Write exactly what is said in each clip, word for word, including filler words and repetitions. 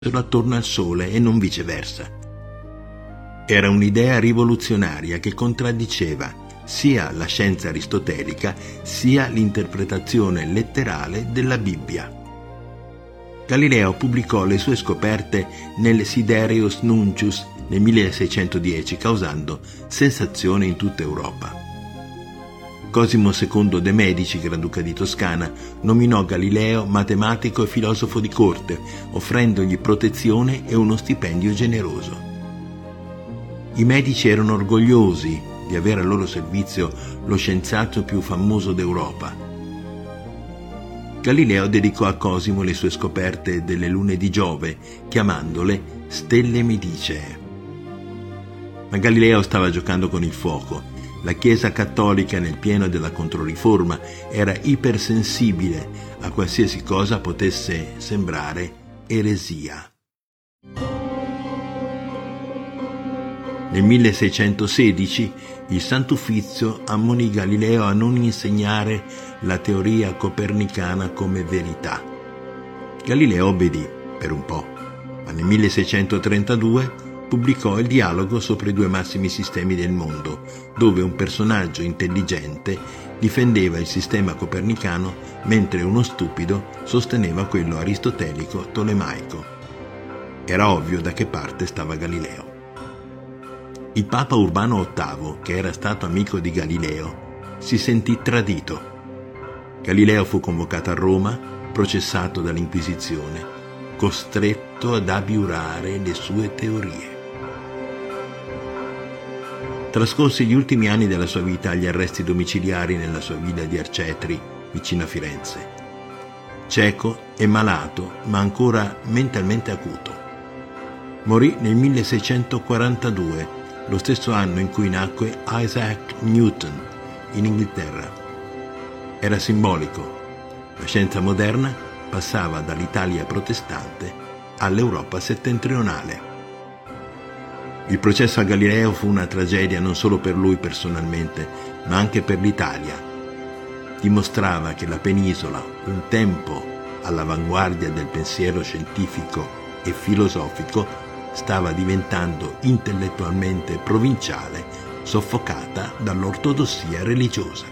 attorno al Sole e non viceversa. Era un'idea rivoluzionaria che contraddiceva sia la scienza aristotelica sia l'interpretazione letterale della Bibbia. Galileo pubblicò le sue scoperte nel Sidereus Nuncius nel milleseicentodieci, causando sensazione in tutta Europa. Cosimo secondo de' Medici, Granduca di Toscana, nominò Galileo matematico e filosofo di corte, offrendogli protezione e uno stipendio generoso. I Medici erano orgogliosi di avere al loro servizio lo scienziato più famoso d'Europa. Galileo dedicò a Cosimo le sue scoperte delle lune di Giove, chiamandole stelle medicee. Ma Galileo stava giocando con il fuoco. La Chiesa cattolica, nel pieno della Controriforma, era ipersensibile a qualsiasi cosa potesse sembrare eresia. Nel milleseicentosedici il Sant'Uffizio ammonì Galileo a non insegnare la teoria copernicana come verità. Galileo obbedì per un po', ma nel milleseicentotrentadue pubblicò il dialogo sopra i due massimi sistemi del mondo, dove un personaggio intelligente difendeva il sistema copernicano mentre uno stupido sosteneva quello aristotelico tolemaico. Era ovvio da che parte stava Galileo. Il Papa Urbano ottavo, che era stato amico di Galileo, si sentì tradito. Galileo fu convocato a Roma, processato dall'Inquisizione, costretto ad abiurare le sue teorie. Trascorse gli ultimi anni della sua vita agli arresti domiciliari nella sua villa di Arcetri, vicino a Firenze. Cieco e malato, ma ancora mentalmente acuto. Morì nel milleseicentoquarantadue, lo stesso anno in cui nacque Isaac Newton, in Inghilterra. Era simbolico. La scienza moderna passava dall'Italia protestante all'Europa settentrionale. Il processo a Galileo fu una tragedia non solo per lui personalmente, ma anche per l'Italia. Dimostrava che la penisola, un tempo all'avanguardia del pensiero scientifico e filosofico, stava diventando intellettualmente provinciale, soffocata dall'ortodossia religiosa.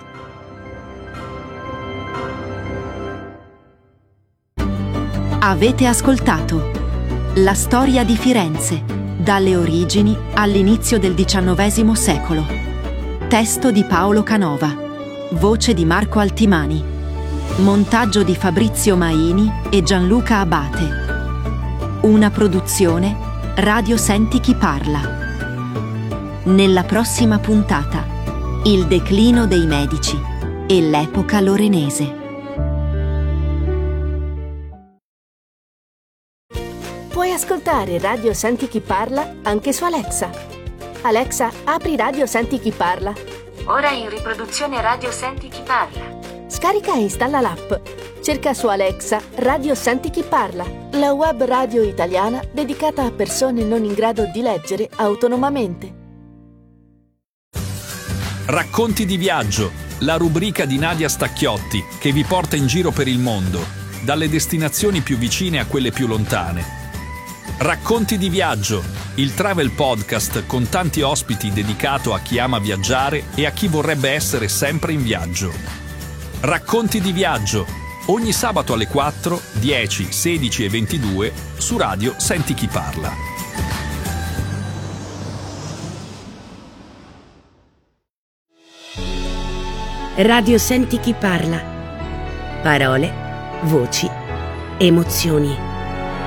Avete ascoltato La storia di Firenze, dalle origini all'inizio del diciannovesimo secolo. Testo di Paolo Canova, voce di Marco Altimani, montaggio di Fabrizio Maini e Gianluca Abate. Una produzione Radio Senti Chi Parla. Nella prossima puntata, il declino dei Medici e l'epoca lorenese. Puoi ascoltare Radio Senti Chi Parla anche su Alexa. Alexa, apri Radio Senti Chi Parla. Ora in riproduzione Radio Senti Chi Parla. Scarica e installa l'app. Cerca su Alexa Radio Senti Chi Parla, la web radio italiana dedicata a persone non in grado di leggere autonomamente. Racconti di viaggio, la rubrica di Nadia Stacchiotti che vi porta in giro per il mondo, dalle destinazioni più vicine a quelle più lontane. Racconti di viaggio, il travel podcast con tanti ospiti dedicato a chi ama viaggiare e a chi vorrebbe essere sempre in viaggio. Racconti di viaggio, ogni sabato alle quattro, dieci, sedici e ventidue su Radio Senti Chi Parla. Radio Senti Chi Parla. Parole, voci, emozioni.